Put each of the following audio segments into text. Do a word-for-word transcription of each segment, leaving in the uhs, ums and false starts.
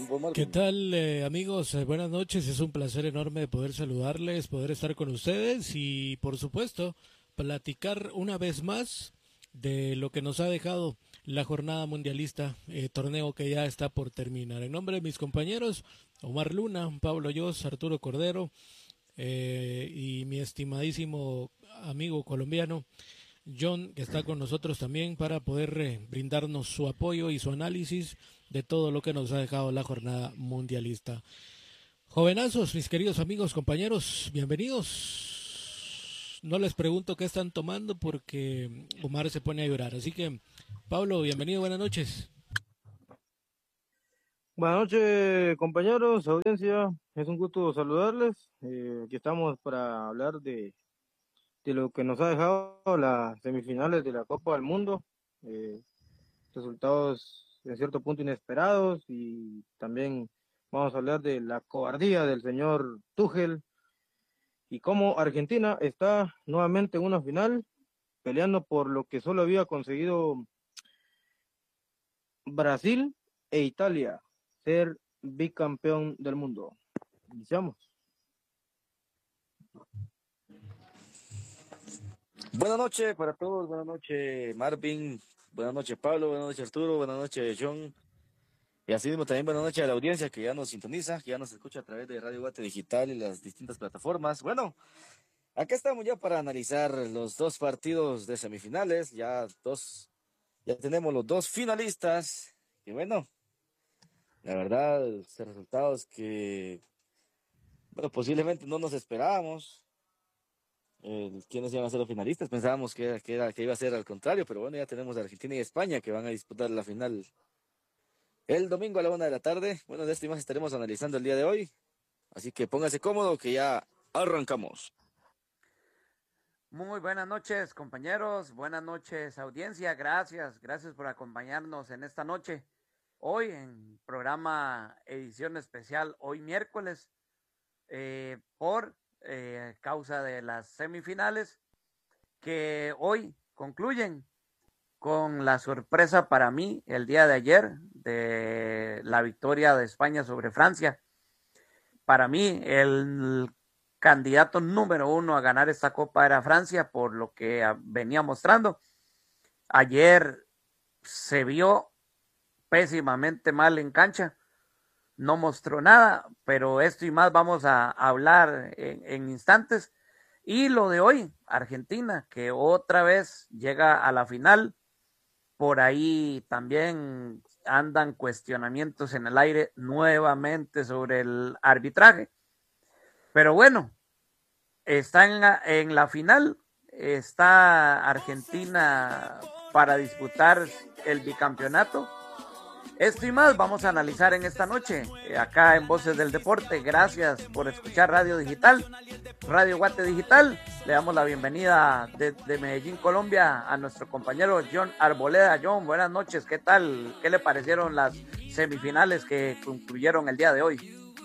vos, ¿Qué Marvin. tal, eh, amigos? Eh, buenas noches. Es un placer enorme poder saludarles, poder estar con ustedes y, por supuesto, platicar una vez más de lo que nos ha dejado la jornada mundialista, eh, torneo que ya está por terminar. En nombre de mis compañeros, Omar Luna, Pablo Yos, Arturo Cordero eh, y mi estimadísimo amigo colombiano, John, que está con nosotros también para poder eh, brindarnos su apoyo y su análisis de todo lo que nos ha dejado la jornada mundialista. Jovenazos, mis queridos amigos, compañeros, bienvenidos. No les pregunto qué están tomando porque Omar se pone a llorar. Así que, Pablo, bienvenido, buenas noches. Buenas noches, compañeros, audiencia. Es un gusto saludarles. Eh, aquí estamos para hablar de, de lo que nos ha dejado las semifinales de la Copa del Mundo. Eh, Resultados en cierto punto inesperados y también vamos a hablar de la cobardía del señor Tuchel y cómo Argentina está nuevamente en una final peleando por lo que solo había conseguido Brasil e Italia, ser bicampeón del mundo. Iniciamos. Buenas noches para todos, buenas noches Marvin, buenas noches Pablo, buenas noches Arturo, buenas noches John. Y así mismo también buenas noches a la audiencia que ya nos sintoniza, que ya nos escucha a través de Radio Guate Digital y las distintas plataformas. Bueno, acá estamos ya para analizar los dos partidos de semifinales, ya dos, ya tenemos los dos finalistas. Y bueno, la verdad, son resultados que, bueno, posiblemente no nos esperábamos. Eh, quiénes iban a ser los finalistas, pensábamos que, era, que, era, que iba a ser al contrario, pero bueno, ya tenemos a Argentina y España que van a disputar la final el domingo a la una de la tarde. Bueno, de esto y más estaremos analizando el día de hoy, así que póngase cómodo que ya arrancamos. Muy buenas noches, compañeros, buenas noches, audiencia, gracias, gracias por acompañarnos en esta noche. Hoy en programa edición especial, hoy miércoles, eh, por eh, causa de las semifinales que hoy concluyen con la sorpresa para mí el día de ayer de la victoria de España sobre Francia. Para mí el candidato número uno a ganar esta copa era Francia, por lo que venía mostrando. Ayer se vio pésimamente mal en cancha, no mostró nada, pero esto y más vamos a hablar en, en instantes. Y lo de hoy, Argentina, que otra vez llega a la final. Por ahí también andan cuestionamientos en el aire nuevamente sobre el arbitraje. Pero bueno, está en la, en la final, está Argentina para disputar el bicampeonato. Esto y más vamos a analizar en esta noche, eh, acá en Voces del Deporte. Gracias por escuchar Radio Digital, Radio Guate Digital. Le damos la bienvenida desde Medellín, Colombia, a nuestro compañero John Arboleda. John, buenas noches, ¿qué tal? ¿Qué le parecieron las semifinales que concluyeron el día de hoy?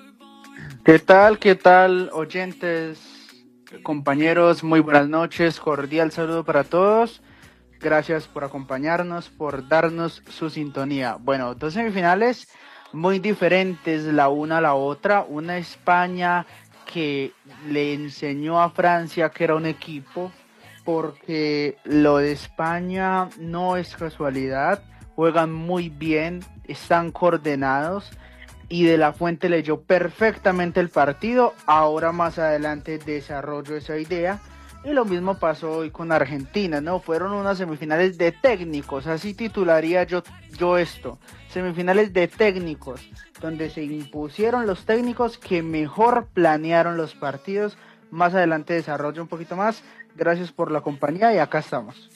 ¿Qué tal? ¿Qué tal, oyentes, compañeros? Muy buenas noches, cordial saludo para todos. Gracias por acompañarnos, por darnos su sintonía. Bueno, dos semifinales muy diferentes la una a la otra. Una España que le enseñó a Francia que era un equipo, porque lo de España no es casualidad. Juegan muy bien, están coordinados y De La Fuente leyó perfectamente el partido. Ahora más adelante desarrollo esa idea. Y lo mismo pasó hoy con Argentina, ¿no? Fueron unas semifinales de técnicos, así titularía yo, yo esto. Semifinales de técnicos, donde se impusieron los técnicos que mejor planearon los partidos. Más adelante desarrollo un poquito más. Gracias por la compañía y acá estamos.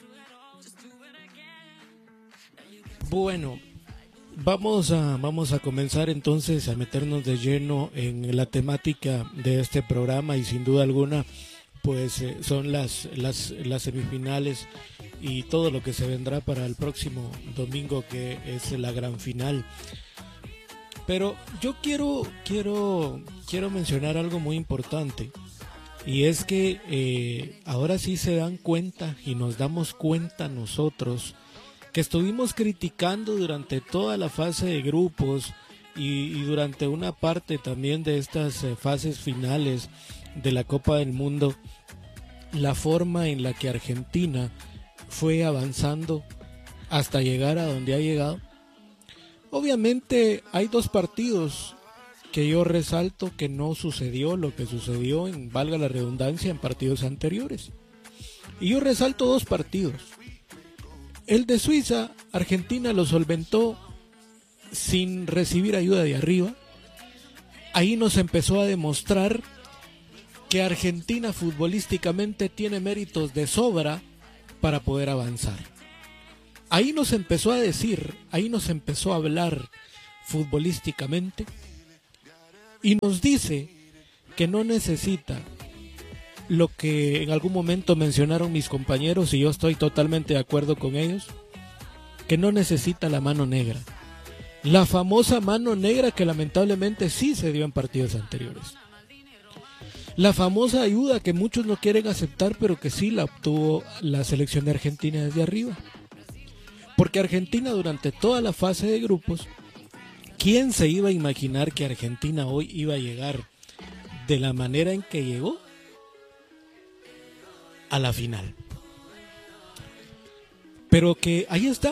Bueno, vamos a, vamos a comenzar entonces a meternos de lleno en la temática de este programa y sin duda alguna pues eh, son las, las, las semifinales y todo lo que se vendrá para el próximo domingo, que es la gran final. Pero yo quiero, quiero, quiero mencionar algo muy importante, y es que eh, ahora sí se dan cuenta y nos damos cuenta nosotros que estuvimos criticando durante toda la fase de grupos y, y durante una parte también de estas eh, fases finales de la Copa del Mundo, la forma en la que Argentina fue avanzando hasta llegar a donde ha llegado. Obviamente hay dos partidos que yo resalto que no sucedió lo que sucedió, en, valga la redundancia, en partidos anteriores. Y yo resalto dos partidos. El de Suiza, Argentina lo solventó sin recibir ayuda de arriba. Ahí nos empezó a demostrar que Argentina futbolísticamente tiene méritos de sobra para poder avanzar. Ahí nos empezó a decir, ahí nos empezó a hablar futbolísticamente y nos dice que no necesita lo que en algún momento mencionaron mis compañeros, y yo estoy totalmente de acuerdo con ellos, que no necesita la mano negra. La famosa mano negra que lamentablemente sí se dio en partidos anteriores. La famosa ayuda que muchos no quieren aceptar, pero que sí la obtuvo la selección de Argentina desde arriba. Porque Argentina durante toda la fase de grupos, ¿quién se iba a imaginar que Argentina hoy iba a llegar de la manera en que llegó a la final? Pero que ahí está.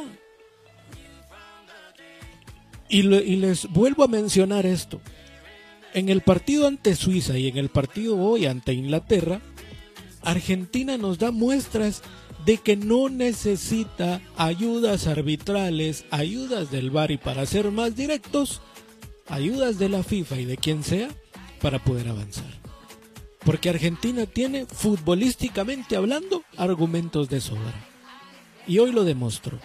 Y, lo, y les vuelvo a mencionar esto. En el partido ante Suiza y en el partido hoy ante Inglaterra, Argentina nos da muestras de que no necesita ayudas arbitrales, ayudas del V A R y, para ser más directos, ayudas de la FIFA y de quien sea para poder avanzar. Porque Argentina tiene, futbolísticamente hablando, argumentos de sobra. Y hoy lo demostró.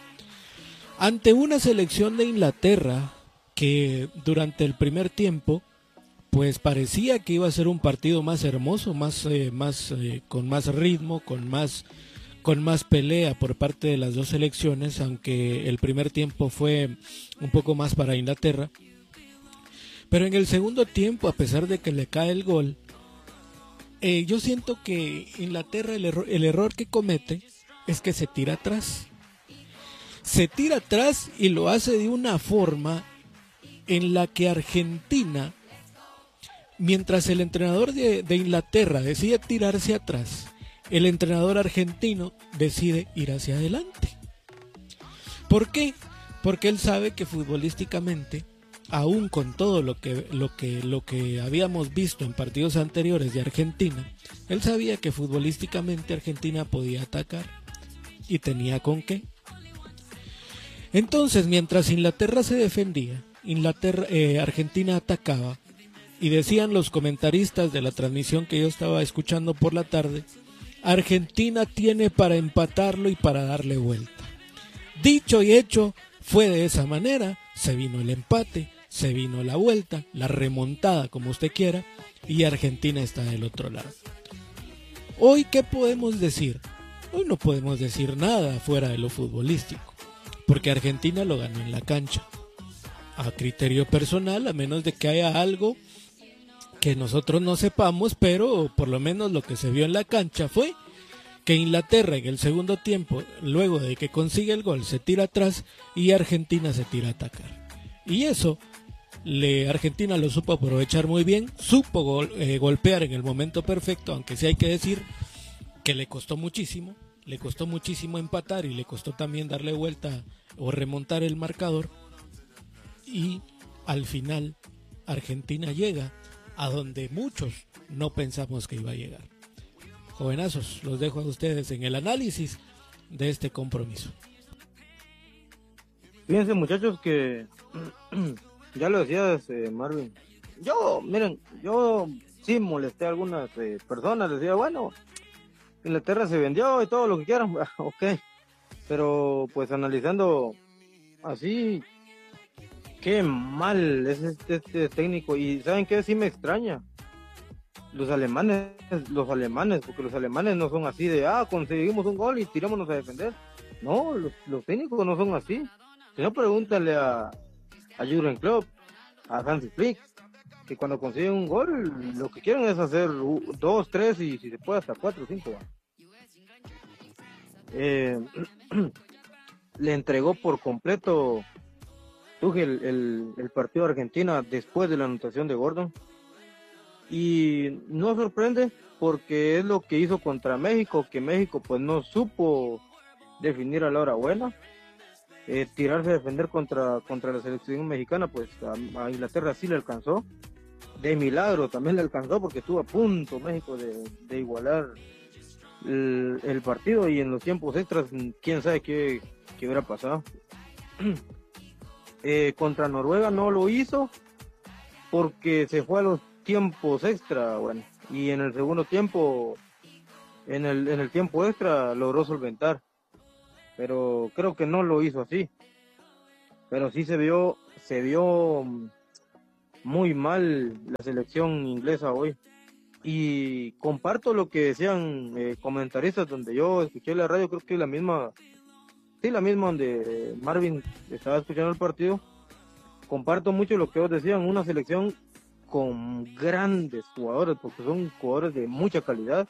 Ante una selección de Inglaterra que durante el primer tiempo pues parecía que iba a ser un partido más hermoso, más, eh, más eh, con más ritmo, con más, con más pelea por parte de las dos selecciones, aunque el primer tiempo fue un poco más para Inglaterra. Pero en el segundo tiempo, a pesar de que le cae el gol, eh, yo siento que Inglaterra, el, erro- el error que comete es que se tira atrás. Se tira atrás y lo hace de una forma en la que Argentina, mientras el entrenador de, de Inglaterra decide tirarse atrás, el entrenador argentino decide ir hacia adelante. ¿Por qué? Porque él sabe que futbolísticamente, aún con todo lo que, lo que, lo que habíamos visto en partidos anteriores de Argentina, él sabía que futbolísticamente Argentina podía atacar y tenía con qué. Entonces, mientras Inglaterra se defendía, Inglaterra, eh, Argentina atacaba, y decían los comentaristas de la transmisión que yo estaba escuchando por la tarde, Argentina tiene para empatarlo y para darle vuelta. Dicho y hecho, fue de esa manera, se vino el empate, se vino la vuelta, la remontada, como usted quiera, y Argentina está del otro lado. Hoy, ¿qué podemos decir? Hoy no podemos decir nada fuera de lo futbolístico, porque Argentina lo ganó en la cancha. A criterio personal, a menos de que haya algo que nosotros no sepamos, pero por lo menos lo que se vio en la cancha fue que Inglaterra en el segundo tiempo, luego de que consigue el gol, se tira atrás y Argentina se tira a atacar. Y eso, le, Argentina lo supo aprovechar muy bien, supo gol, eh, golpear en el momento perfecto, aunque sí hay que decir que le costó muchísimo, le costó muchísimo empatar y le costó también darle vuelta o remontar el marcador. Y al final Argentina llega a donde muchos no pensamos que iba a llegar. Jovenazos, los dejo a ustedes en el análisis de este compromiso. Fíjense, muchachos, que ya lo decías, eh, Marvin. Yo, miren, yo sí molesté a algunas eh, personas, decía, bueno, Inglaterra se vendió y todo lo que quieran, ok, pero pues analizando así, qué mal es este, este técnico. Y ¿saben qué? Sí me extraña. Los alemanes, los alemanes, porque los alemanes no son así de, ah, conseguimos un gol y tirémonos a defender. No, los, los técnicos no son así. Si no, pregúntale a, a Jürgen Klopp, a Hansi Flick, que cuando consiguen un gol, lo que quieren es hacer dos, tres y si se puede hasta cuatro, cinco. Eh, le entregó por completo Tuchel el, el partido de Argentina después de la anotación de Gordon. Y no sorprende porque es lo que hizo contra México, que México pues no supo definir a la hora buena. Eh, tirarse a defender contra, contra la selección mexicana, pues a, a Inglaterra sí le alcanzó. De milagro también le alcanzó porque estuvo a punto México de, de igualar el, el partido, y en los tiempos extras quién sabe qué, qué hubiera pasado. eh, contra Noruega no lo hizo porque se fue a los tiempos extra, bueno, y en el segundo tiempo, en el, en el tiempo extra logró solventar, pero creo que no lo hizo así. Pero sí se vio, se vio muy mal la selección inglesa hoy. Y comparto lo que decían eh, comentaristas donde yo escuché la radio, creo que la misma, sí, la misma donde Marvin estaba escuchando el partido. Comparto mucho lo que ellos decían, una selección con grandes jugadores, porque son jugadores de mucha calidad.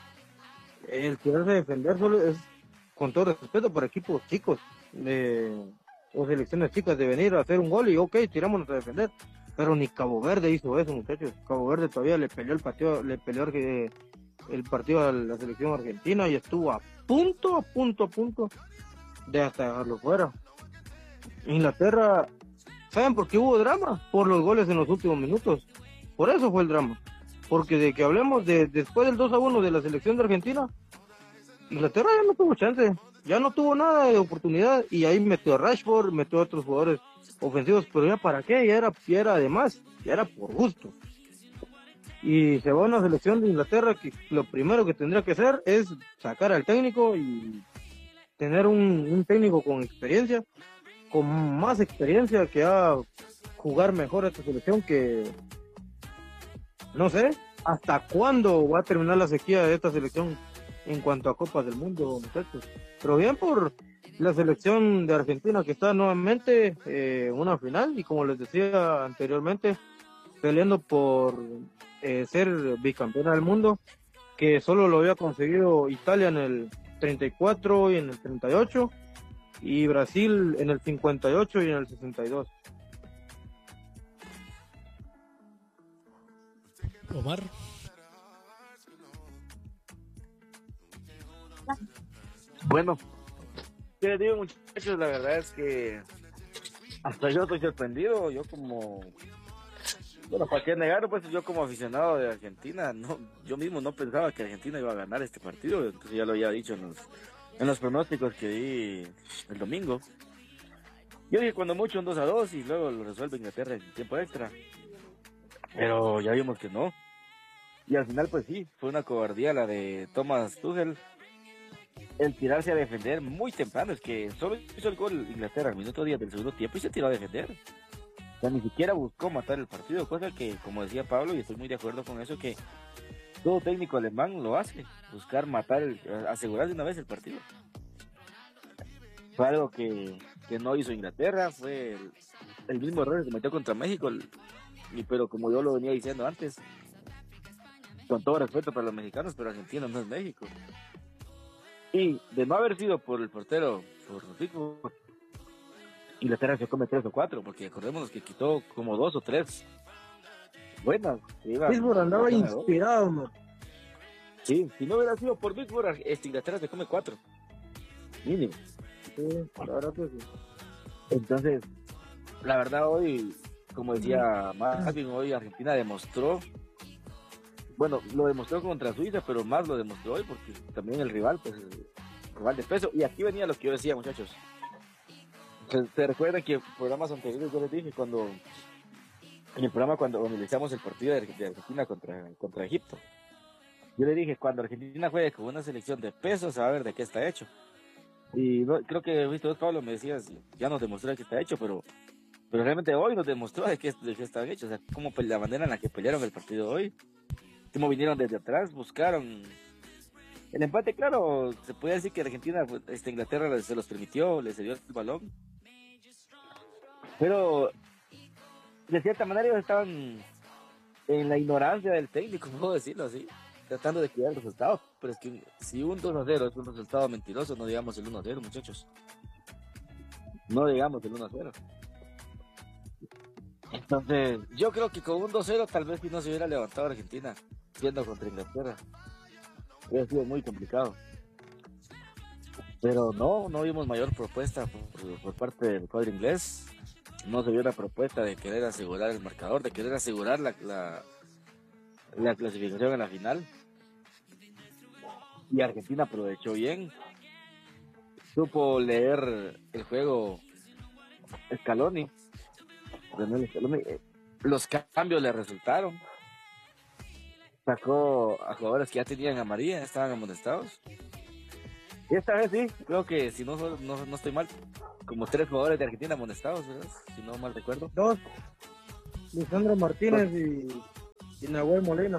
El quererse defender solo es, con todo respeto, para equipos chicos eh, o selecciones chicas, de venir a hacer un gol y ok, tirámonos a defender. Pero ni Cabo Verde hizo eso, muchachos. Cabo Verde todavía le peleó el partido, le peleó el, el partido a la selección argentina y estuvo a punto, a punto, a punto de hasta dejarlo fuera. Inglaterra, ¿saben por qué hubo drama? Por los goles en los últimos minutos. Por eso fue el drama. Porque de que hablemos de después del dos a uno de la selección de Argentina, Inglaterra ya no tuvo chance, ya no tuvo nada de oportunidad, y ahí metió a Rashford, metió a otros jugadores ofensivos, pero ya para qué, ya era, ya era además, ya era por gusto. Y se va a una selección de Inglaterra que lo primero que tendría que hacer es sacar al técnico y tener un, un técnico con experiencia, con más experiencia, que a jugar mejor a esta selección, que no sé hasta cuándo va a terminar la sequía de esta selección en cuanto a Copas del Mundo, muchachos. Pero bien por la selección de Argentina, que está nuevamente en eh, una final, y como les decía anteriormente, peleando por eh, ser bicampeona del mundo, que solo lo había conseguido Italia en el treinta y cuatro y en el treinta y ocho, y Brasil en el cincuenta y ocho y en el sesenta y dos. Omar. Bueno, ¿qué les digo, muchachos? La verdad es que hasta yo estoy sorprendido. Yo como, bueno, para qué negarlo, pues yo como aficionado de Argentina, no, yo mismo no pensaba que Argentina iba a ganar este partido. Entonces ya lo había dicho en los, en los pronósticos que di el domingo. Yo dije cuando mucho un dos a dos y luego lo resuelve Inglaterra en tiempo extra. Pero ya vimos que no. Y al final pues sí, fue una cobardía la de Thomas Tuchel, el tirarse a defender muy temprano. Es que solo hizo el gol Inglaterra al minuto diez del segundo tiempo y se tiró a defender. O sea, ni siquiera buscó matar el partido, cosa que, como decía Pablo, y estoy muy de acuerdo con eso, que todo técnico alemán lo hace, buscar matar, el, asegurar de una vez el partido. Fue algo que, que no hizo Inglaterra, fue el, el mismo error que cometió contra México, el, y, pero como yo lo venía diciendo antes, con todo respeto para los mexicanos, pero Argentina no es México. Y de no haber sido por el portero, por Pickford, Inglaterra se come tres o cuatro, porque acordémonos que quitó como dos o tres buenas. Pickford andaba inspirado, man. Sí, si no hubiera sido por Pickford, este Inglaterra se come cuatro. Mínimo. Sí, la verdad que sí. Entonces, la verdad hoy, como decía Marvin, hoy Argentina demostró, bueno, lo demostró contra Suiza, pero más lo demostró hoy porque también el rival, pues, el rival de peso. Y aquí venía lo que yo decía, muchachos. Se, se recuerdan que en programas anteriores yo les dije, cuando, en el programa cuando analizamos el partido de, de Argentina contra, contra Egipto, yo le dije, cuando Argentina juegue con una selección de peso, se va a ver de qué está hecho. Y no, creo que visto vos, Pablo, me decías, ya nos demostró de qué está hecho, pero, pero realmente hoy nos demostró de qué, de qué están hechos. O sea, como la manera en la que pelearon el partido hoy, cómo vinieron desde atrás, buscaron el empate. Claro, se puede decir que Argentina, este, Inglaterra se los permitió, les cedió el balón, pero de cierta manera ellos estaban en la ignorancia del técnico, puedo decirlo así, tratando de cuidar el resultado. Pero es que si un dos a cero es un resultado mentiroso, no digamos el uno a cero, muchachos. No digamos el uno a cero. Entonces, yo creo que con un dos cero tal vez si no se hubiera levantado Argentina, siendo contra Inglaterra. Hubiera sido muy complicado. Pero no, no vimos mayor propuesta por, por parte del cuadro inglés. No se vio la propuesta de querer asegurar el marcador, de querer asegurar la, la, la clasificación en la final. Y Argentina aprovechó bien. Supo leer el juego Scaloni. Scaloni. Los cambios le resultaron. Sacó a jugadores que ya tenían amarilla, estaban amonestados. Y esta vez sí, creo que si no, no, no estoy mal, como tres jugadores de Argentina amonestados, ¿verdad? Si no mal recuerdo. Dos, Lisandro Martínez y, y Nahuel Molina.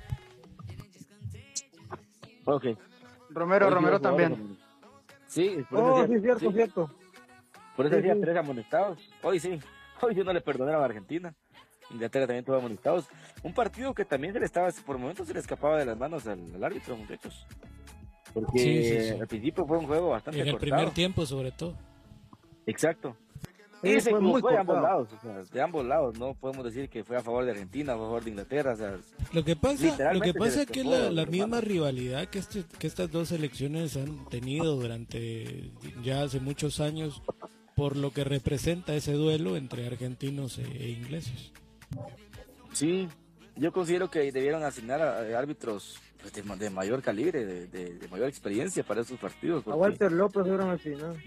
Ok. Romero, Hoy Romero sí, también. jugadores. Sí, por Oh, eso sí, decía, cierto, sí. cierto. Por eso Sí, decía sí. tres amonestados. Hoy sí, hoy yo no le perdonaron a Argentina. Inglaterra también tuvo amonestados. Un partido que también se le estaba, por momentos se le escapaba de las manos al, al árbitro, muchachos. Porque Sí, sí, sí. al principio fue un juego bastante En el cortado. primer tiempo, sobre todo. Exacto. Sí, Y se fue muy equivocó de ambos cortado. lados, o sea, de ambos lados. No podemos decir que fue a favor de Argentina, a favor de Inglaterra, o sea, Lo que pasa, lo Literalmente que se pasa les es que escapó la, de la las misma manos. rivalidad que, este, que estas dos selecciones han tenido durante ya hace muchos años, por lo que representa ese duelo entre argentinos e, e ingleses. sí, yo considero que debieron asignar a, a árbitros pues, de, de mayor calibre, de, de, de mayor experiencia para esos partidos. A Porque... Walter López era al final.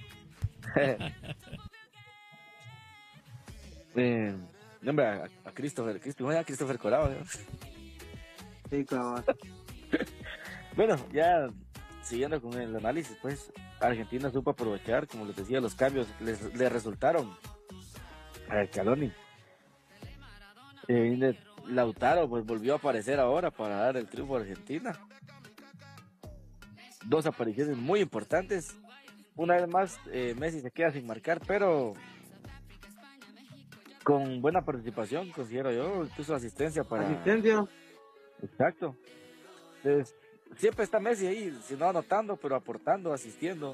eh, no, hombre, a, a Christopher, Christopher, a Christopher Corao, ¿no? Sí, cabal. Bueno, ya siguiendo con el análisis, pues Argentina supo aprovechar, como les decía, los cambios les, les resultaron a Scaloni. Eh, Lautaro pues volvió a aparecer ahora para dar el triunfo a Argentina. Dos apariciones muy importantes. Una vez más eh, Messi se queda sin marcar, pero con buena participación, considero yo, incluso asistencia para... Asistencia. Exacto. Entonces, siempre está Messi ahí, si no anotando, pero aportando, asistiendo.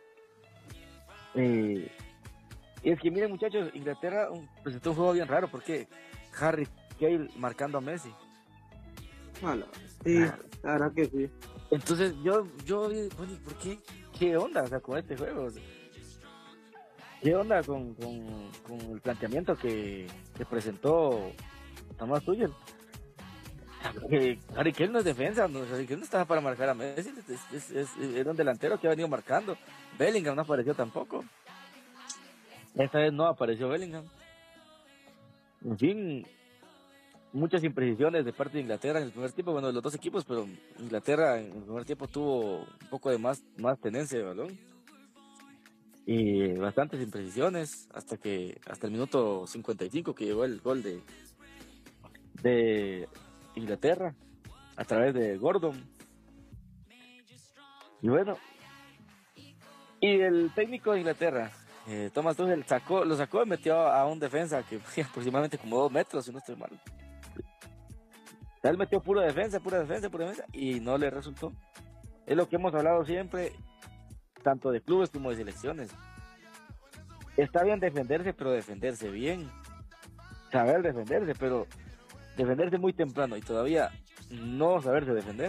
Eh, y es que miren muchachos, Inglaterra un- presentó un juego bien raro, porque Harry Kane marcando a Messi. Mala. Sí, la verdad que sí. Entonces yo, yo, bueno, ¿por qué? ¿Qué onda, o sea, con este juego? O sea, ¿qué onda con, con, con el planteamiento que, que presentó Thomas Tuchel? Que Harry Kane no es defensa, no, Harry Kane no estaba para marcar a Messi, es, es, es, es- era un delantero que ha venido marcando. Bellingham no apareció tampoco. Esta vez no apareció Bellingham. En fin, muchas imprecisiones de parte de Inglaterra en el primer tiempo, bueno, de los dos equipos, pero Inglaterra en el primer tiempo tuvo un poco de más, más tenencia de balón y bastantes imprecisiones hasta que hasta el minuto cincuenta y cinco que llegó el gol de de Inglaterra a través de Gordon. Y bueno, y el técnico de Inglaterra, eh, Thomas Tuchel, sacó, lo sacó y metió a un defensa que medía aproximadamente como dos metros, si no estoy mal. Él metió pura defensa, pura defensa, pura defensa, y no le resultó. Es lo que hemos hablado siempre, tanto de clubes como de selecciones. Está bien defenderse, pero defenderse bien. Saber defenderse, pero defenderse muy temprano y todavía no saberse defender.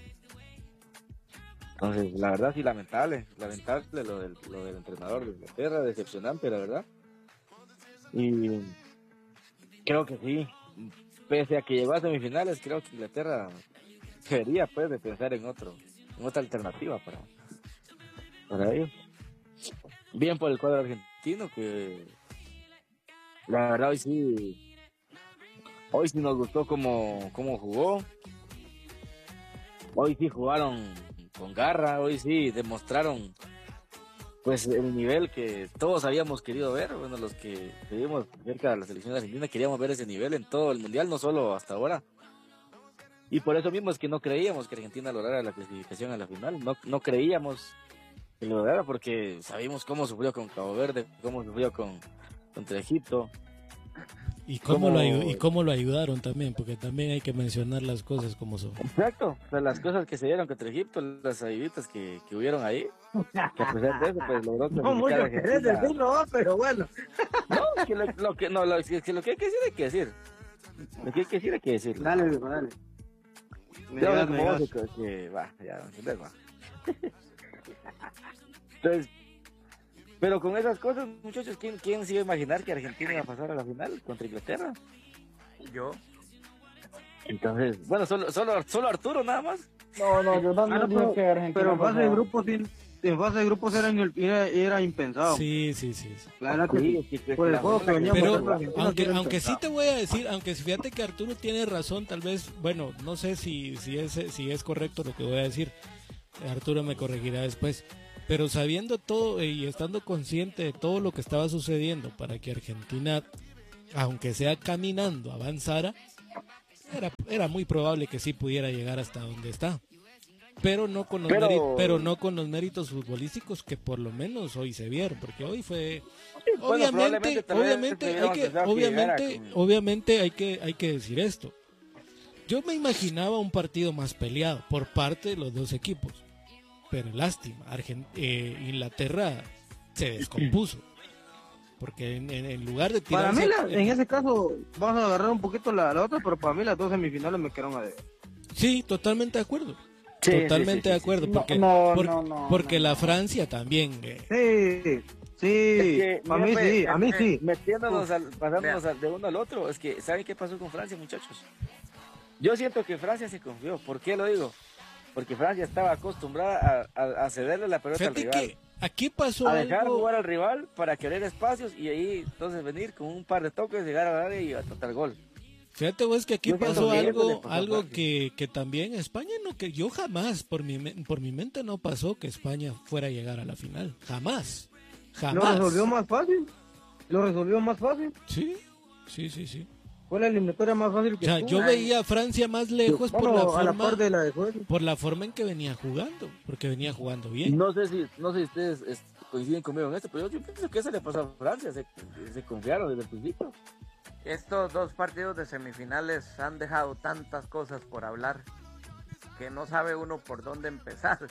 Entonces, la verdad sí, lamentable, lamentable lo del, lo del entrenador de Inglaterra, decepcionante, la verdad. Y creo que sí, pese a que llegó a semifinales, creo que Inglaterra debería pues de pensar en otro, en otra alternativa para, para ellos. Bien por el cuadro argentino, que la verdad hoy sí, hoy sí nos gustó cómo, cómo jugó. Hoy sí jugaron con garra, hoy sí demostraron pues el nivel que todos habíamos querido ver. Bueno, los que seguimos cerca de la selección argentina queríamos ver ese nivel en todo el mundial, no solo hasta ahora. Y por eso mismo es que no creíamos que Argentina lograra la clasificación a la final, no, no creíamos que lo lograra porque sabíamos cómo sufrió con Cabo Verde, cómo sufrió con contra Egipto. Y cómo, ¿Cómo? lo, ayu- y cómo lo ayudaron también, porque también hay que mencionar las cosas como son. Exacto, o sea, las cosas que se dieron contra Egipto, las ayuditas que, que hubieron ahí, que a pesar de eso, pues logró No mucho clasificar a querés Argentina. decirlo, pero bueno. No, que lo, lo que no, lo, que, lo que hay que decir hay que decir. Lo que hay que decir hay que decir. Dale, viejo, dale. Me Ya, digas, como me vos, digas. que, que va, ya, ¿entendés? Va. Entonces, pero con esas cosas, muchachos, ¿quién, quién se iba a imaginar que Argentina iba a pasar a la final contra Inglaterra? Yo. Entonces, bueno, solo, solo, solo Arturo nada más. No, no, yo Ah, también no, dije pero, que Argentina pero en fase de pasaba. grupos, sí, en fase de grupos era, in- era, era impensado. Sí, sí, sí. sí. La verdad que sí. Sí, sí, Por el la juego que fórmula veníamos Pero contra Argentina, aunque, sí era aunque sí impensado. te voy a decir, aunque fíjate que Arturo tiene razón, tal vez, bueno, no sé si, si, es, si es correcto lo que voy a decir, Arturo me corregirá después, pero sabiendo todo y estando consciente de todo lo que estaba sucediendo para que Argentina, aunque sea caminando, avanzara, era, era muy probable que sí pudiera llegar hasta donde está. Pero no con los Pero- méritos, pero no con los méritos futbolísticos que por lo menos hoy se vieron, porque hoy fue bueno, obviamente, probablemente tal vez obviamente hay hubiéramos que, pensado que obviamente, llegara con- obviamente hay que, hay que decir esto. Yo me imaginaba un partido más peleado por parte de los dos equipos, pero lástima, Argen- eh, Inglaterra se descompuso, porque en, en- en lugar de Para tirarse, mí, la- en ese caso, vamos a agarrar un poquito la, la otra, pero para mí las dos semifinales me quedaron a deber. sí, totalmente de acuerdo, Sí, sí, totalmente sí, sí, de sí. acuerdo, No, porque, no, por- no, no, porque no, la no. Francia también. eh, Sí, sí, Es que, a mí mira, sí, pues, a mí es sí. Metiéndonos, al, pasándonos al- de uno al otro, es que, ¿saben qué pasó con Francia, muchachos? Yo siento que Francia se confió. ¿Por qué lo digo? Porque Francia estaba acostumbrada a, a, a cederle la pelota al Fíjate rival. que aquí pasó A dejar algo. jugar al rival para querer espacios y ahí entonces venir con un par de toques, llegar a la área y anotar gol. Fíjate vos que aquí Yo siento pasó que eso le algo, pasó a algo Francia. que, que también España no, que yo jamás, por mi, men- por mi mente no pasó que España fuera a llegar a la final. Jamás. Lo Jamás. resolvió más fácil. Lo resolvió más fácil. Sí, sí, sí, sí. Fue la eliminatoria más fácil O que sea, tuvo. yo veía a Francia más lejos por Bueno, la a la forma, par de la de juego. por la forma en que venía jugando, porque venía jugando bien. No sé si, no sé si ustedes es- coinciden conmigo en esto, pero yo, yo pienso que eso le pasó a Francia, se, se confiaron desde el principio. Estos dos partidos de semifinales han dejado tantas cosas por hablar que no sabe uno por dónde empezar.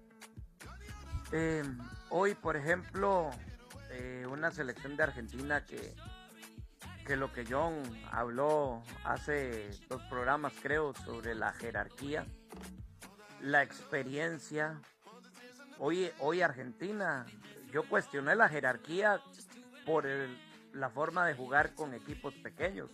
Eh, hoy, por ejemplo, eh, una selección de Argentina que, que lo que John habló hace dos programas, creo, sobre la jerarquía, la experiencia. Hoy, hoy Argentina, yo cuestioné la jerarquía por el, la forma de jugar con equipos pequeños.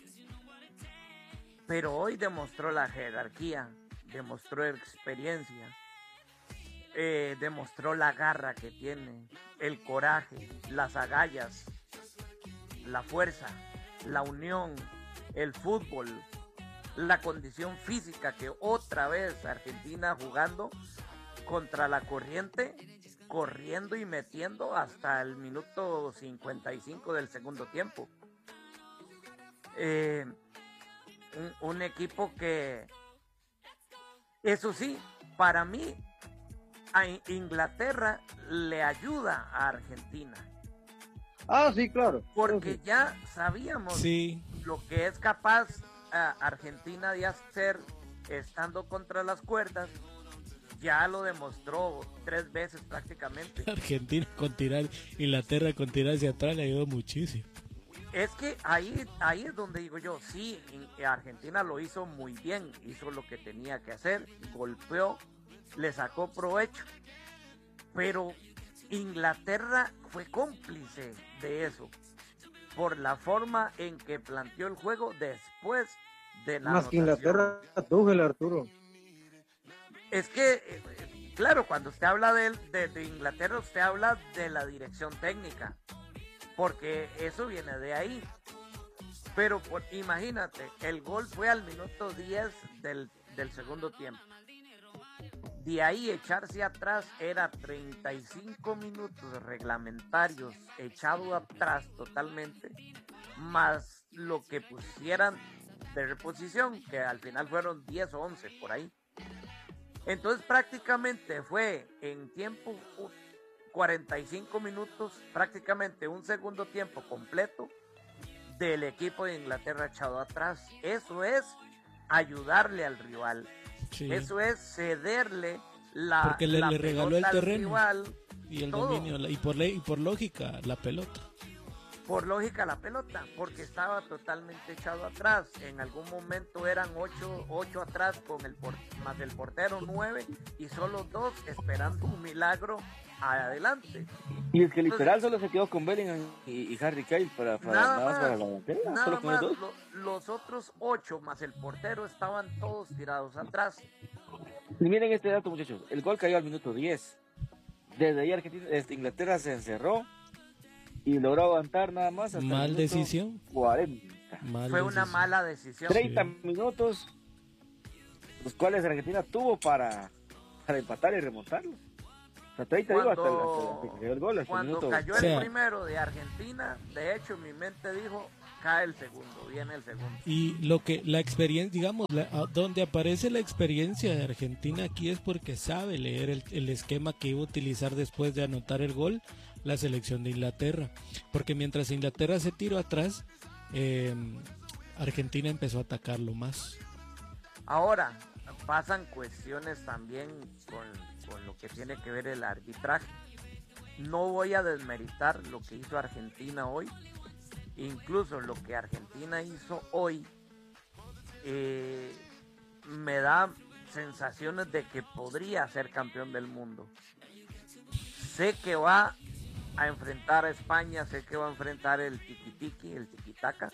Pero hoy demostró la jerarquía, demostró experiencia, eh, demostró la garra que tiene, el coraje, las agallas, la fuerza, la unión, el fútbol, la condición física que otra vez Argentina jugando contra la corriente, corriendo y metiendo hasta el minuto cincuenta y cinco del segundo tiempo. Eh, un, un equipo que, eso sí, para mí, a Inglaterra le ayuda a Argentina, Ah, sí, claro. porque ya sabíamos Sí, lo que es capaz uh, Argentina de hacer estando contra las cuerdas. Ya lo demostró tres veces prácticamente. Argentina con tirar, Inglaterra con tirar hacia atrás le ayudó muchísimo. Es que ahí, ahí es donde digo yo, sí, en- Argentina lo hizo muy bien, hizo lo que tenía que hacer, golpeó, le sacó provecho, pero Inglaterra fue cómplice de eso, por la forma en que planteó el juego después de la Más que anotación. Inglaterra, Tuchel, Arturo. Es que, eh, claro, cuando usted habla de, de, de Inglaterra, usted habla de la dirección técnica, porque eso viene de ahí. Pero por, imagínate, el gol fue al minuto diez del, del segundo tiempo. De ahí echarse atrás era treinta y cinco minutos reglamentarios echado atrás totalmente, más lo que pusieran de reposición, que al final fueron diez o once por ahí. Entonces prácticamente fue en tiempo cuarenta y cinco minutos, prácticamente un segundo tiempo completo del equipo de Inglaterra echado atrás. Eso es ayudarle al rival. Sí. Eso es cederle la, Porque le- la le regaló el pelota al terreno. rival, Y el todo. dominio, la- y por ley, y por lógica, la pelota. por lógica la pelota, porque estaba totalmente echado atrás. En algún momento eran ocho, ocho atrás con el por, más el portero nueve y solo dos esperando un milagro adelante. Y es que literal Entonces, solo se quedó con Bellingham y, y Harry Kane para, para nada, nada más para la delantera. Nada más, los, lo, los otros ocho más el portero estaban todos tirados atrás. Y miren este dato, muchachos, el gol cayó al minuto diez. Desde ahí Argentina, desde Inglaterra se encerró y logró aguantar nada más hasta mal el decisión cuarenta. Mal Fue decisión. Una mala decisión. treinta sí. minutos, los cuales Argentina tuvo para, para empatar y remontarlo. O sea, treinta cuando, digo, hasta, hasta, hasta que cayó el gol. Hasta cuando el cayó o sea, el primero de Argentina, de hecho mi mente dijo, cae el segundo, viene el segundo. Y lo que, la experiencia, digamos, la, donde aparece la experiencia de Argentina aquí es porque sabe leer el, el esquema que iba a utilizar después de anotar el gol la selección de Inglaterra. Porque mientras Inglaterra se tiró atrás, eh, Argentina empezó a atacarlo más. Ahora, pasan cuestiones también con, con lo que tiene que ver el arbitraje. No voy a desmeritar lo que hizo Argentina hoy. Incluso lo que Argentina hizo hoy eh, me da sensaciones de que podría ser campeón del mundo. Sé que va a enfrentar a España, sé que va a enfrentar el tiki-tiki, el tiki-taka,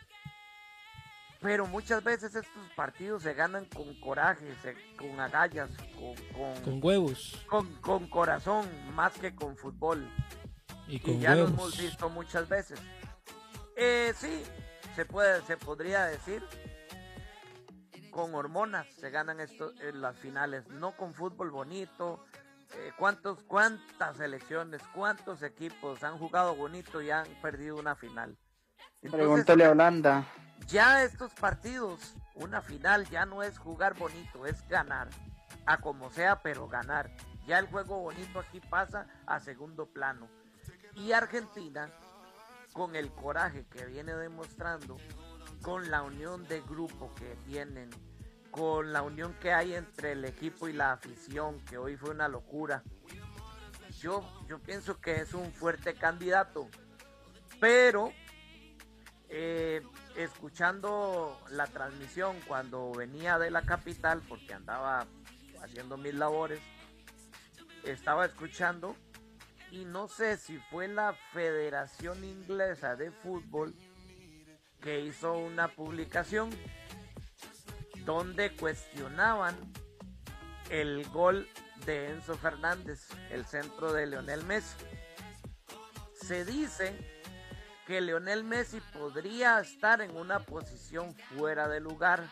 pero muchas veces estos partidos se ganan con coraje, se, con agallas, con, con, con huevos, con, con corazón, más que con fútbol. Y, con y ya huevos. lo hemos visto muchas veces. Eh, sí, se puede, se podría decir, con hormonas se ganan esto, en las finales, no con fútbol bonito. Eh, ¿cuántos, cuántas selecciones, cuántos equipos han jugado bonito y han perdido una final? Entonces, pregúntale a Holanda. Ya estos partidos, una final ya no es jugar bonito, es ganar, a como sea, pero ganar. Ya el juego bonito aquí pasa a segundo plano. Y Argentina, con el coraje que viene demostrando, con la unión de grupo que tienen, con la unión que hay entre el equipo y la afición, que hoy fue una locura, yo, yo pienso que es un fuerte candidato, pero eh, escuchando la transmisión cuando venía de la capital, porque andaba haciendo mis labores, estaba escuchando, y no sé si fue la Federación Inglesa de Fútbol que hizo una publicación donde cuestionaban el gol de Enzo Fernández, el centro de Lionel Messi. Se dice que Lionel Messi podría estar en una posición fuera de lugar.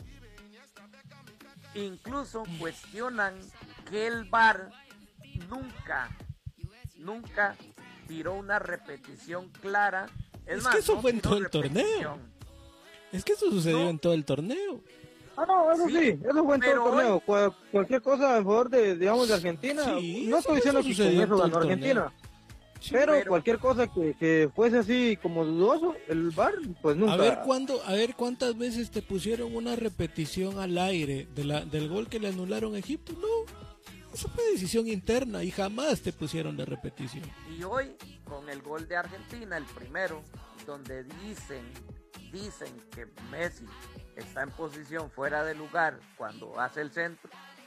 Incluso cuestionan que el V A R nunca nunca tiró una repetición clara. Es, es más, que eso no fue en todo el torneo. Es que eso sucedió no. en todo el torneo. Ah, no, eso sí, sí eso fue en todo el torneo. Hoy... Cual, cualquier cosa en favor de, digamos, de Argentina. Sí, no estoy diciendo que con eso ganó Argentina. Sí, pero, pero cualquier cosa que, que fuese así como dudoso, el V A R, pues nunca. A ver cuándo, a ver cuántas veces te pusieron una repetición al aire de la, del gol que le anularon a Egipto. No. Eso fue decisión interna y jamás te pusieron de repetición. Y hoy, con el gol de Argentina, el primero, donde dicen, dicen que Messi está en posición fuera de lugar cuando hace el centro,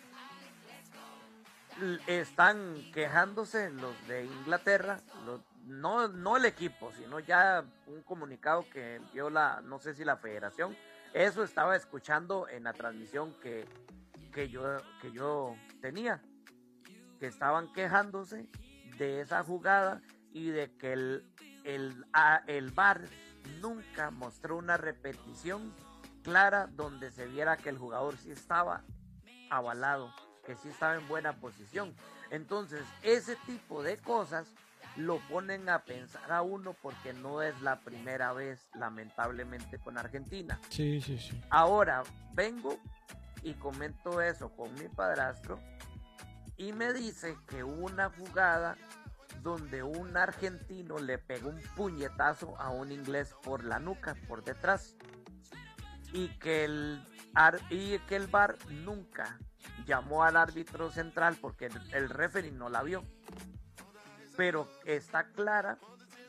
están quejándose los de Inglaterra, los, no, no el equipo, sino ya un comunicado que envió la, no sé si la federación, eso estaba escuchando en la transmisión que, que, yo, que yo tenía. Que estaban quejándose de esa jugada y de que el, el, a, el V A R nunca mostró una repetición clara donde se viera que el jugador sí estaba avalado, que sí estaba en buena posición. Entonces, ese tipo de cosas lo ponen a pensar a uno porque no es la primera vez, lamentablemente, con Argentina. Sí, sí, sí. Ahora, vengo y comento eso con mi padrastro y me dice que hubo una jugada donde un argentino le pegó un puñetazo a un inglés por la nuca, por detrás, y que el, y que el V A R nunca llamó al árbitro central porque el, el referee no la vio, pero está clara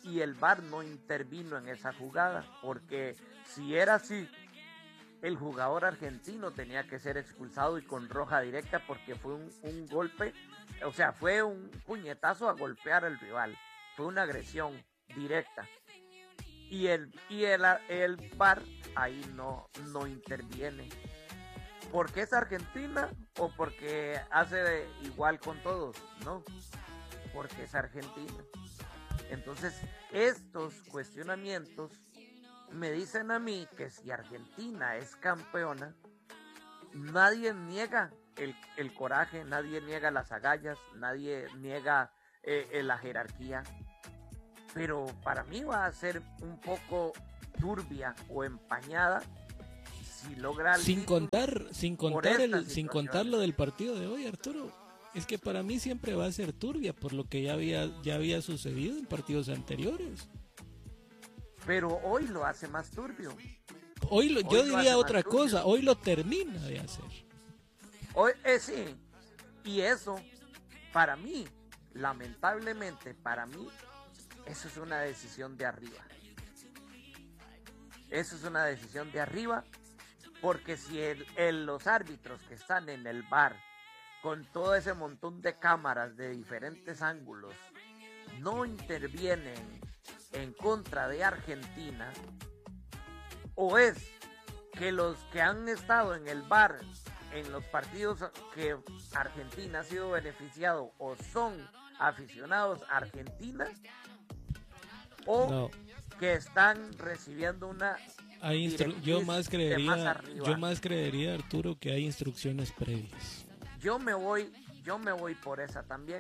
y el V A R no intervino en esa jugada, porque si era así, el jugador argentino tenía que ser expulsado y con roja directa, porque fue un, un golpe, o sea, fue un puñetazo a golpear al rival, fue una agresión directa. Y el, y el, el V A R ahí no, no interviene. ¿Porque es Argentina o porque hace de igual con todos? No, porque es Argentina. Entonces, estos cuestionamientos me dicen a mí que si Argentina es campeona, nadie niega el, el coraje, nadie niega las agallas, nadie niega eh, la jerarquía, pero para mí va a ser un poco turbia o empañada si logra sin contar sin contar el, sin situación. contar lo del partido de hoy, Arturo. Es que para mí siempre va a ser turbia por lo que ya había ya había sucedido en partidos anteriores. Pero hoy lo hace más turbio. Hoy, lo, Hoy yo lo diría hace otra más turbio. cosa, hoy lo termina de hacer. Hoy, eh, sí, y eso, para mí, lamentablemente, para mí, eso es una decisión de arriba. Eso es una decisión de arriba, porque si el, el, los árbitros que están en el V A R, con todo ese montón de cámaras de diferentes ángulos, no intervienen en contra de Argentina, o es que los que han estado en el V A R en los partidos que Argentina ha sido beneficiado o son aficionados a Argentina, o no. que están recibiendo una hay instru- yo más creería más yo más creería, Arturo, que hay instrucciones previas. Yo me voy yo me voy por esa también,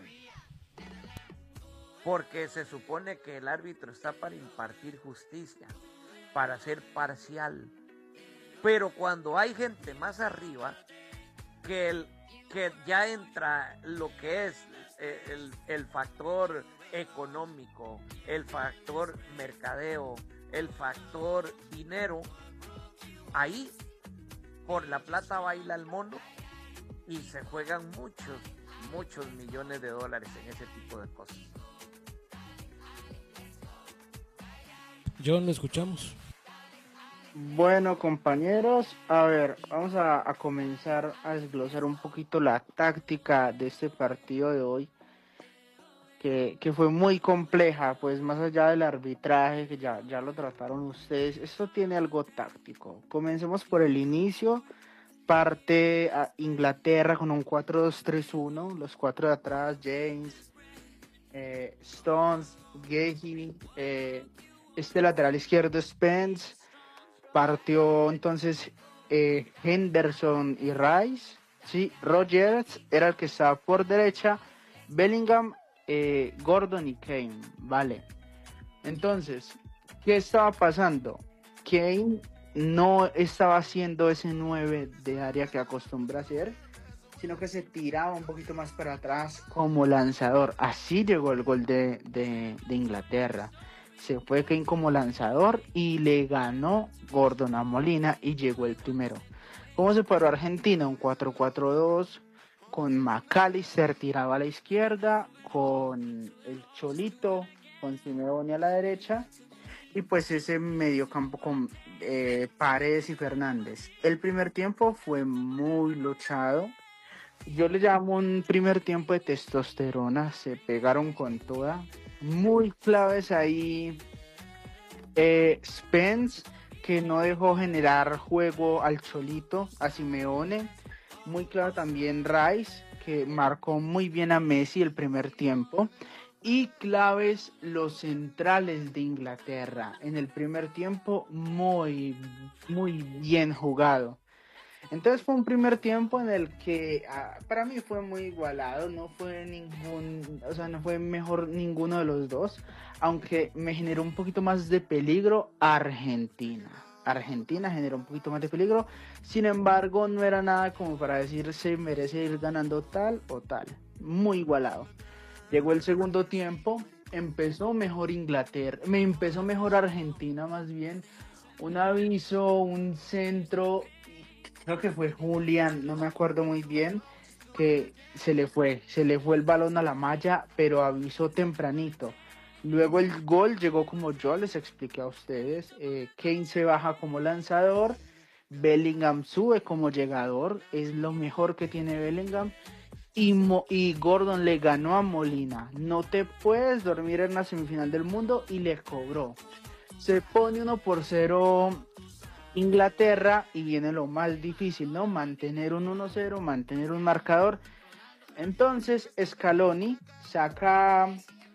porque se supone que el árbitro está para impartir justicia, para ser parcial, pero cuando hay gente más arriba que el que ya entra lo que es eh, el, el factor económico, el factor mercadeo, el factor dinero, ahí por la plata baila el mono y se juegan muchos, muchos millones de dólares en ese tipo de cosas. John, lo escuchamos. Bueno, compañeros, a ver, vamos a, a comenzar a desglosar un poquito la táctica de este partido de hoy, que, que fue muy compleja, pues más allá del arbitraje, que ya, ya lo trataron ustedes, esto tiene algo táctico. Comencemos por el inicio, parte a Inglaterra con un cuatro dos tres uno, los cuatro de atrás, James, eh, Stones, Gahey, eh, este lateral izquierdo Spence. Partió entonces eh, Henderson y Rice, sí, Rogers era el que estaba por derecha, Bellingham, eh, Gordon y Kane, vale. Entonces, ¿qué estaba pasando? Kane no estaba haciendo ese nueve de área que acostumbra hacer, sino que se tiraba un poquito más para atrás como lanzador. Así llegó el gol de, de, de Inglaterra. Se fue Kane como lanzador y le ganó Gordon a Molina y llegó el primero. ¿Cómo se paró Argentina? Un cuatro cuatro dos con McAllister tiraba a la izquierda, con el Cholito, con Simeone a la derecha y pues ese mediocampo con eh, Paredes y Fernández. El primer tiempo fue muy luchado. Yo le llamo un primer tiempo de testosterona, se pegaron con toda. Muy claves ahí eh, Spence, que no dejó generar juego al Cholito, a Simeone. Muy claro también Rice, que marcó muy bien a Messi el primer tiempo. Y claves los centrales de Inglaterra. En el primer tiempo muy, muy bien jugado. Entonces fue un primer tiempo en el que ah, para mí fue muy igualado, no fue ningún, o sea, no fue mejor ninguno de los dos, aunque me generó un poquito más de peligro Argentina. Argentina generó un poquito más de peligro, sin embargo no era nada como para decir se merece ir ganando tal o tal, muy igualado. Llegó el segundo tiempo, empezó mejor Inglaterra, me empezó mejor Argentina más bien, un aviso, un centro. Creo que fue Julián, no me acuerdo muy bien, que se le fue, se le fue el balón a la malla, pero avisó tempranito. Luego el gol llegó como yo les expliqué a ustedes. Eh, Kane se baja como lanzador. Bellingham sube como llegador. Es lo mejor que tiene Bellingham. Y, Mo- y Gordon le ganó a Molina. No te puedes dormir en la semifinal del mundo y le cobró. Se pone uno por cero Inglaterra y viene lo más difícil, ¿no? Mantener un uno cero, mantener un marcador. Entonces Scaloni saca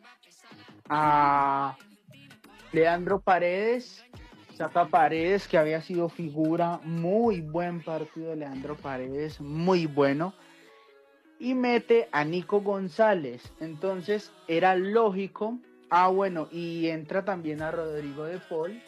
a Leandro Paredes, saca a Paredes que había sido figura, muy buen partido de Leandro Paredes, muy bueno. Y mete a Nico González. Entonces era lógico. Ah, bueno, y entra también a Rodrigo de Paul.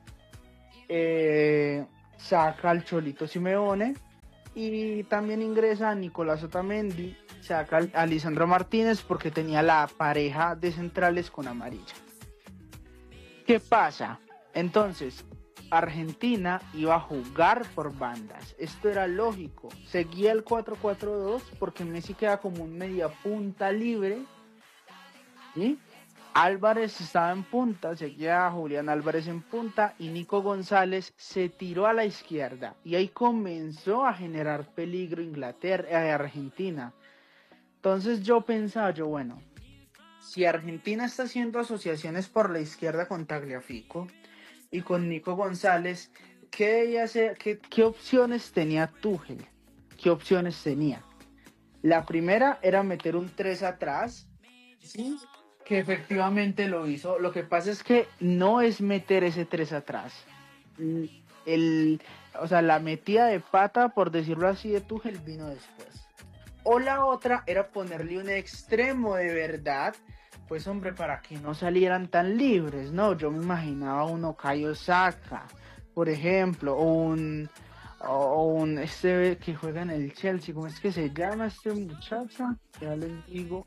Eh, saca al Cholito Simeone. Y también ingresa a Nicolás Otamendi. Saca a Lisandro Martínez porque tenía la pareja de centrales con amarilla. ¿Qué pasa? Entonces, Argentina iba a jugar por bandas. Esto era lógico. Seguía el cuatro cuatro dos porque Messi queda como un media punta libre. ¿Sí? Álvarez estaba en punta, seguía Julián Álvarez en punta y Nico González se tiró a la izquierda. Y ahí comenzó a generar peligro Inglaterra, eh, Argentina. Entonces yo pensaba, yo bueno, si Argentina está haciendo asociaciones por la izquierda con Tagliafico y con Nico González, ¿qué debía hacer? ¿Qué, qué opciones tenía Tuchel? ¿Qué opciones tenía? La primera era meter un tres atrás, ¿sí? Que efectivamente lo hizo. Lo que pasa es que no es meter ese tres atrás. El, o sea, la metida de pata, por decirlo así, de Tuchel vino después. O la otra era ponerle un extremo de verdad, pues hombre, para que no salieran tan libres, ¿no? Yo me imaginaba un Okayo Saka, por ejemplo, o un, o un este que juega en el Chelsea, ¿cómo es que se llama este muchacho? Ya les digo.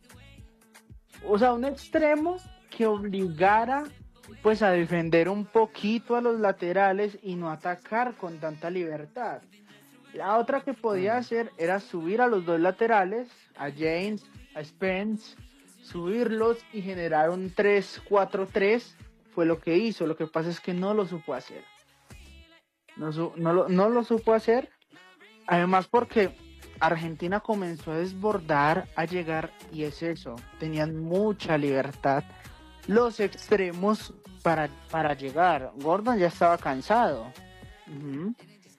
O sea, un extremo que obligara pues a defender un poquito a los laterales y no atacar con tanta libertad. La otra que podía hacer era subir a los dos laterales, a James, a Spence, subirlos y generar un tres cuatro tres. Fue lo que hizo. Lo que pasa es que no lo supo hacer. No, su- no, lo, no lo supo hacer. Además porque Argentina comenzó a desbordar, a llegar, y es eso. Tenían mucha libertad los extremos para, para llegar. Gordon ya estaba cansado. Uh-huh.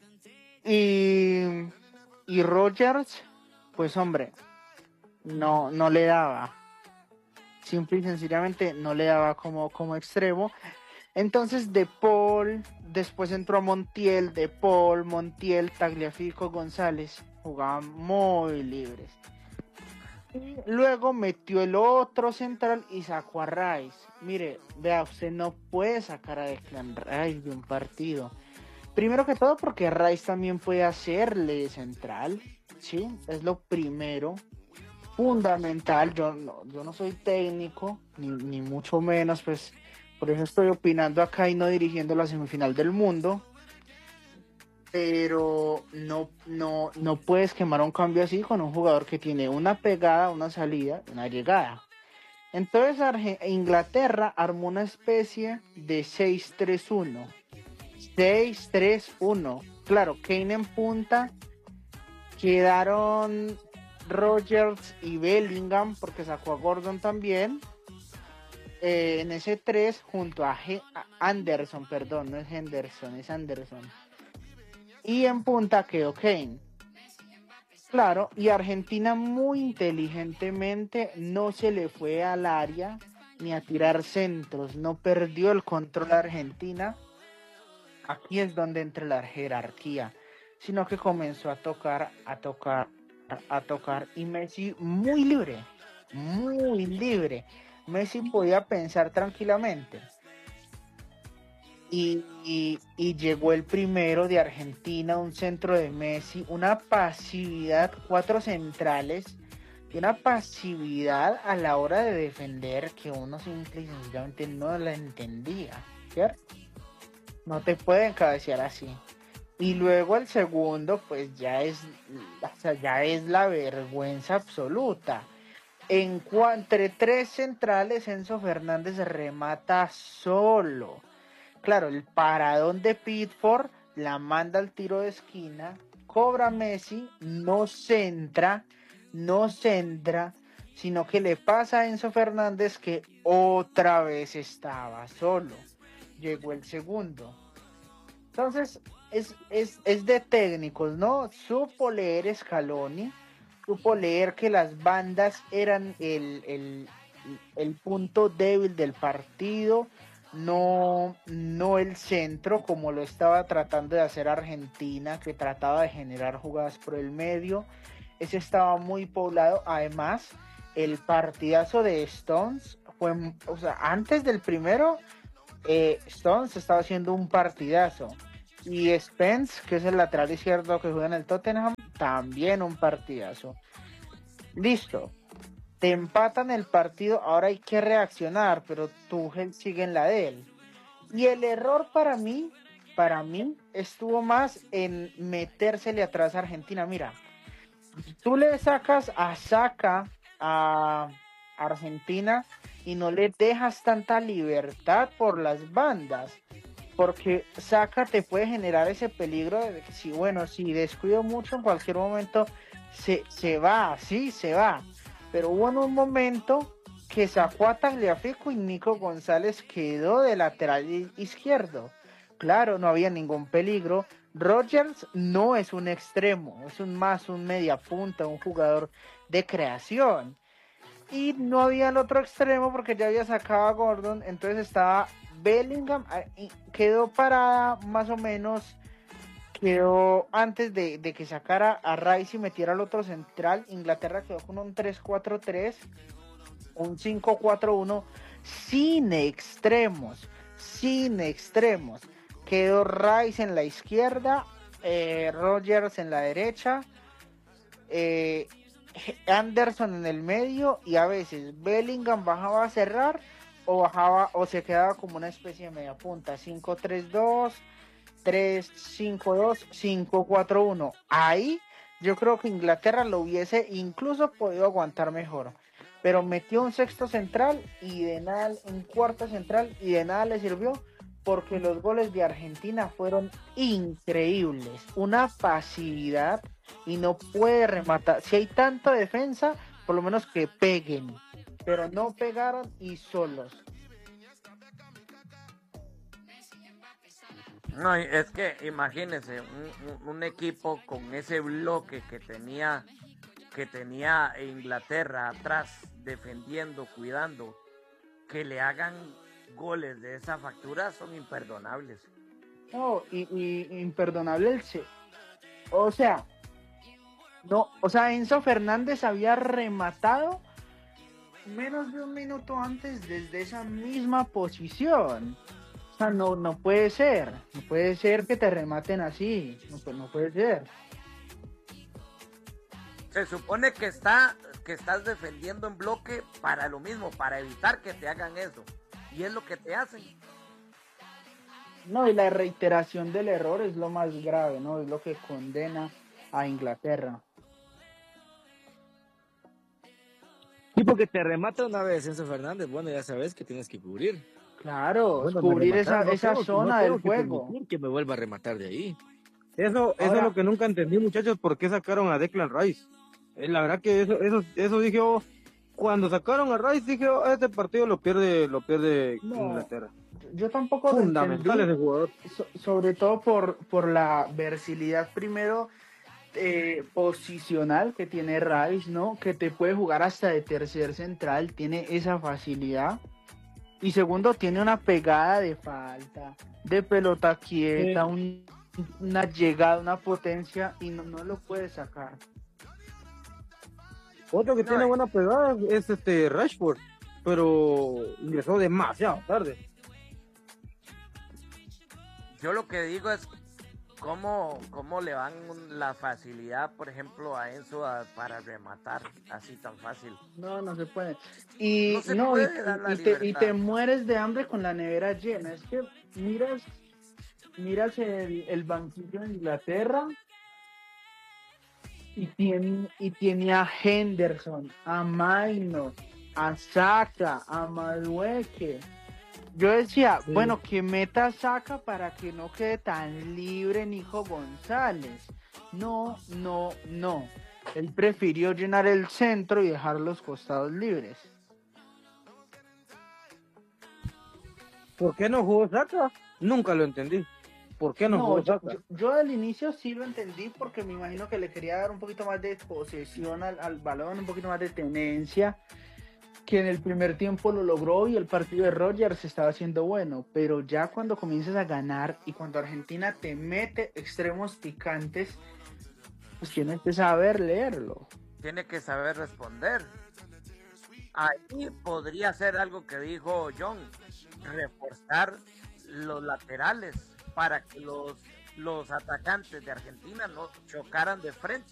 Y, y Rogers, pues hombre, no, no le daba. Simple y sencillamente no le daba como, como extremo. Entonces De Paul, después entró a Montiel, De Paul, Montiel, Tagliafico, González. Jugaban muy libres. Y luego metió el otro central y sacó a Rice. Mire, vea, usted no puede sacar a Declan Rice de un partido. Primero que todo porque Rice también puede hacerle central, ¿sí? Es lo primero, fundamental. Yo no, yo no soy técnico, ni, ni mucho menos, pues por eso estoy opinando acá y no dirigiendo la semifinal del mundo. Pero no, no, no puedes quemar un cambio así con un jugador que tiene una pegada, una salida, una llegada. Entonces Arge- Inglaterra armó una especie de seis tres uno. seis tres uno. Claro, Kane en punta. Quedaron Rogers y Bellingham porque sacó a Gordon también. Eh, en ese tres junto a, He- a Anderson, perdón, no es Henderson, es Anderson. Y en punta quedó Kane. Claro, y Argentina muy inteligentemente no se le fue al área ni a tirar centros, no perdió el control Argentina. Aquí es donde entra la jerarquía, sino que comenzó a tocar, a tocar, a tocar, y Messi muy libre, muy libre. Messi podía pensar tranquilamente. Y, y, y llegó el primero de Argentina, un centro de Messi, una pasividad, cuatro centrales, y una pasividad a la hora de defender que uno simple y sencillamente no la entendía, ¿cierto? No te pueden cabecear así. Y luego el segundo, pues ya es, o sea, ya es la vergüenza absoluta. En cua- entre tres centrales, Enzo Fernández remata solo. Claro, el paradón de Pickford la manda al tiro de esquina, cobra Messi, no centra, no centra, sino que le pasa a Enzo Fernández que otra vez estaba solo. Llegó el segundo. Entonces, es, es, es de técnicos, ¿no? Supo leer Scaloni, supo leer que las bandas eran el, el, el punto débil del partido, no, no el centro, como lo estaba tratando de hacer Argentina, que trataba de generar jugadas por el medio. Ese estaba muy poblado. Además, el partidazo de Stones fue, o sea, antes del primero, eh, Stones estaba haciendo un partidazo. Y Spence, que es el lateral izquierdo que juega en el Tottenham, también un partidazo. Listo. Te empatan el partido, ahora hay que reaccionar, pero Tuchel sigue en la de él. Y el error para mí, para mí, estuvo más en metérsele atrás a Argentina. Mira, tú le sacas a Saka a Argentina y no le dejas tanta libertad por las bandas, porque Saka te puede generar ese peligro de que si, bueno, si descuido mucho en cualquier momento se, se va, sí, se va. Pero hubo en un momento que sacó a Tagliafico y Nico González quedó de lateral izquierdo. Claro, no había ningún peligro. Rodgers no es un extremo, es un más un media punta, un jugador de creación. Y no había el otro extremo porque ya había sacado a Gordon, entonces estaba Bellingham, quedó parada más o menos, quedó antes de, de que sacara a Rice y metiera al otro central. Inglaterra quedó con un tres cuatro tres, un cinco cuatro uno, sin extremos, sin extremos. Quedó Rice en la izquierda, eh, Rodgers en la derecha, eh, Anderson en el medio, y a veces Bellingham bajaba a cerrar o bajaba o se quedaba como una especie de media punta. Cinco tres dos, tres cinco dos, cinco cuatro uno. Ahí yo creo que Inglaterra lo hubiese incluso podido aguantar mejor, pero metió un sexto central y de nada, un cuarto central, y de nada le sirvió, porque los goles de Argentina fueron increíbles, una pasividad, y no puede rematar. Si hay tanta defensa, por lo menos que peguen, pero no pegaron y solos. No, es que imagínense un, un equipo con ese bloque que tenía que tenía Inglaterra atrás, defendiendo, cuidando, que le hagan goles de esa factura, son imperdonables. No, y, y imperdonable el se... O sea, no, o sea, Enzo Fernández había rematado menos de un minuto antes desde esa misma posición. O sea, no, no puede ser, no puede ser que te rematen así, no, no puede ser. Se supone que está que estás defendiendo en bloque para lo mismo, para evitar que te hagan eso, y es lo que te hacen. No, y la reiteración del error es lo más grave, ¿no? Es lo que condena a Inglaterra. Y porque te remata una vez Enzo Fernández, bueno, ya sabes que tienes que cubrir. Claro, Bueno, cubrir esa, no esa tengo, zona no del que juego. Que me vuelva a rematar de ahí. Eso, eso Ahora, es lo que nunca entendí, muchachos, por qué sacaron a Declan Rice. Eh, la verdad que eso, eso, eso dije, oh, cuando sacaron a Rice dije, oh, este partido lo pierde, lo pierde no, Inglaterra. yo tampoco lo Fundamental entendí, ese jugador. so, sobre todo por, por la versatilidad primero eh, posicional que tiene Rice, ¿no? Que te puede jugar hasta de tercer central, tiene esa facilidad. Y segundo, tiene una pegada de falta, de pelota quieta, un, una llegada, una potencia, y no, no lo puede sacar. Otro que No, tiene eh. buena pegada es este Rashford, pero ingresó demasiado tarde. Yo lo que digo es cómo, cómo le van la facilidad, por ejemplo, a Enzo a, para rematar así tan fácil. No, no se puede. Y no se no, puede y, dar la y, te, y te libertad. mueres de hambre con la nevera llena. Es que miras, miras el, el banquillo de Inglaterra Y tiene, y tiene a Henderson, a Maino, a Saka, a Madueque. Yo decía, Sí. bueno, que meta a Saka para que no quede tan libre Nico González. No, no, no. Él prefirió llenar el centro y dejar los costados libres. ¿Por qué no jugó Saka? Nunca lo entendí. ¿Por qué no, No, jugó yo, Saka? yo, yo al inicio sí lo entendí porque me imagino que le quería dar un poquito más de posesión al, al balón, un poquito más de tenencia, que en el primer tiempo lo logró y el partido de Rodgers estaba haciendo bueno, pero ya cuando comienzas a ganar y cuando Argentina te mete extremos picantes, pues tienes que saber leerlo. Tiene que saber responder. Ahí podría ser algo que dijo John, reforzar los laterales para que los, los atacantes de Argentina no chocaran de frente